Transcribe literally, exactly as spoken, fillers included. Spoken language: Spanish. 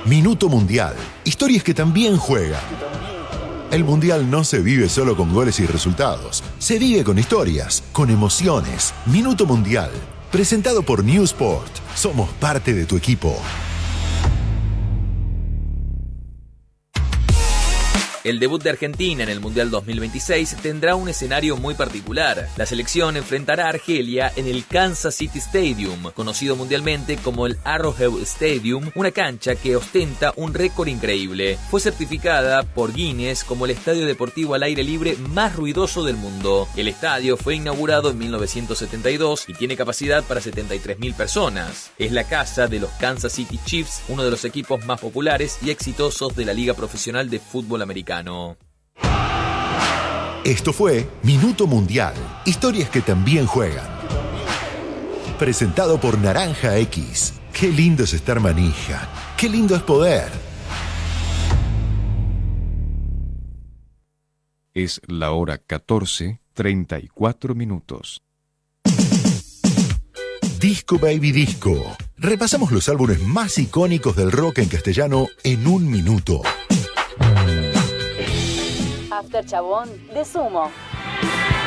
Minuto Mundial. Historias que también juegan. El Mundial no se vive solo con goles y resultados. Se vive con historias, con emociones. Minuto Mundial. Presentado por Newsport. Somos parte de tu equipo. El debut de Argentina en el Mundial dos mil veintiséis tendrá un escenario muy particular. La selección enfrentará a Argelia en el Kansas City Stadium, conocido mundialmente como el Arrowhead Stadium, una cancha que ostenta un récord increíble. Fue certificada por Guinness como el estadio deportivo al aire libre más ruidoso del mundo. El estadio fue inaugurado en mil novecientos setenta y dos y tiene capacidad para setenta y tres mil personas. Es la casa de los Kansas City Chiefs, uno de los equipos más populares y exitosos de la Liga Profesional de Fútbol Americano. Esto fue Minuto Mundial. Historias que también juegan. Presentado por Naranja X. Qué lindo es estar manija. Qué lindo es poder. Es la hora catorce, treinta y cuatro minutos. Disco Baby Disco. Repasamos los álbumes más icónicos del rock en castellano en un minuto. After Chabón de Sumo.